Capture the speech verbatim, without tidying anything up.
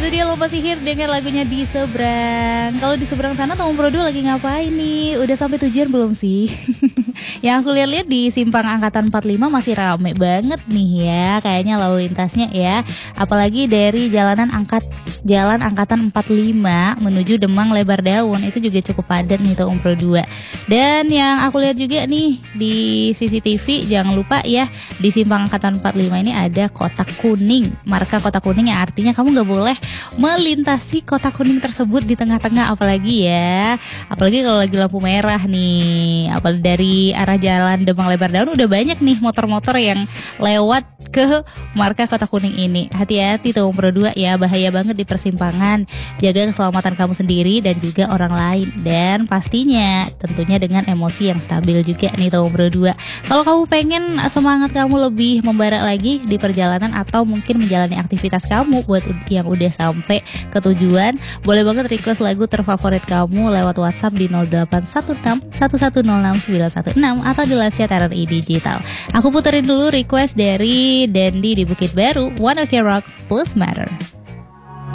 Itu dia Lomba Sihir dengan lagunya Di Seberang. Kalau di seberang sana Tomang Bro dua lagi ngapain nih? Udah sampai tujuan belum sih? Yang aku lihat-lihat di simpang angkatan empat puluh lima masih rame banget nih ya. Kayaknya lalu lintasnya ya. Apalagi dari jalanan angkat Jalan Angkatan empat puluh lima menuju Demang Lebar Daun, itu juga cukup padat nih Tomang Bro dua. Dan yang aku lihat juga nih di C C T V, jangan lupa ya, di simpang angkatan empat puluh lima ini ada kotak kuning, marka kotak kuning yang artinya kamu gak boleh melintasi kotak kuning tersebut di tengah-tengah, apalagi ya, apalagi kalau lagi lampu merah nih. Apalagi dari arah jalan Demang Lebar Daun udah banyak nih motor-motor yang lewat ke marka kotak kuning ini. Hati-hati Tomang Bro dua ya, bahaya banget di persimpangan. Jaga keselamatan kamu sendiri dan juga orang lain, dan pastinya tentunya dengan emosi yang stabil juga nih Tomang Bro dua. Kalau kamu pengen semangat kamu lebih membara lagi di perjalanan atau mungkin menjalani aktivitas kamu buat yang udah sampai ke tujuan, boleh banget request lagu terfavorit kamu lewat WhatsApp di nol delapan satu enam satu satu nol enam sembilan satu enam atau di live chat R R I Digital. Aku puterin dulu request dari Dendi di Bukit Baru, One Ok Rock Plus Matter.